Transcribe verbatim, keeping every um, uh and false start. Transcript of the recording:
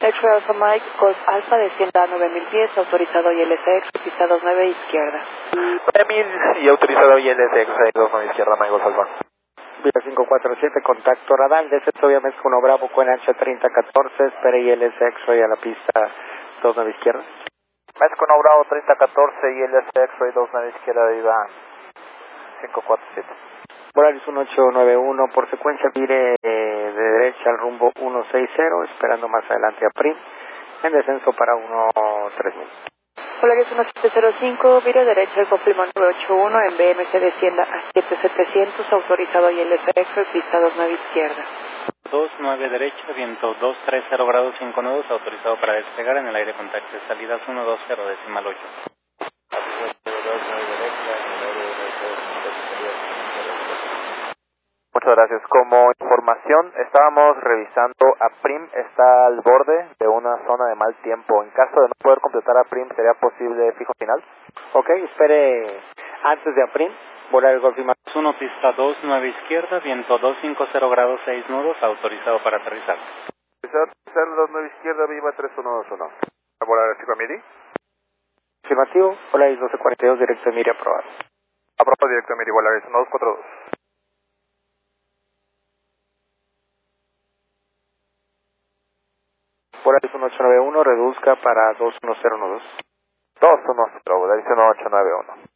X-Ray Alpha Mike, Golf Alpha, descienda a nueve mil pies, autorizado I L C X, pista dos nueve izquierda. nueve mil y autorizado I L C X, dos nueve izquierda, Mike Golf Alpha. Vía cinco cuatro siete, contacto radar, descenso obviamente con Bravo, con H treinta catorce, espera I L C X, a la pista dos nueve izquierda. México Bravo treinta catorce y L S X, dos nueve izquierda, viva cinco cuatro siete. Volaris uno ocho nueve uno, por secuencia vire eh, de derecha al rumbo uno seis cero, esperando más adelante a Prim, en descenso para uno tres mil. Volaris uno siete cero cinco, vire derecha al complemento nueve ocho uno, en B M C descienda a siete setecientos, autorizado I L C X, pista dos nueve izquierda. dos nueve derecha, viento dos tres cero grados cinco nudos, autorizado para despegar en el aire contacto de salidas uno dos cero decimal ocho. Muchas gracias. Como información, estábamos revisando a Prim, está al borde de una zona de mal tiempo. En caso de no poder completar a Prim, ¿sería posible fijo final? Ok, espere antes de a Prim, volar el Golf y uno pista dos nueve izquierda, viento dos cinco cero grados seis nudos, autorizado para aterrizar. Autorizado dos nueve izquierda, viva tres uno dos uno. ¿A volar el Chico Miri? Afirmativo, Volaris doce cuarenta y dos, directo de Miri aprobado. Aprobado, directo de Miri, Volaris uno dos cuatro dos. Volaris uno ocho nueve uno, reduzca para dos uno cero uno dos. dos uno cero, Volaris uno ocho nueve uno.